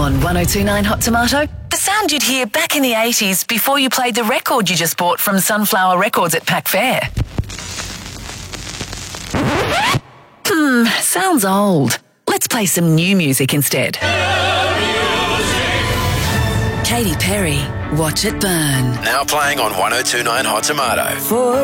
On 1029 Hot Tomato, the sound you'd hear back in the 80s before you played the record you just bought from Sunflower Records at Pack Fair. Sounds old. Let's play some new music instead. Katy Perry, Watch It Burn. Now playing on 1029 Hot Tomato.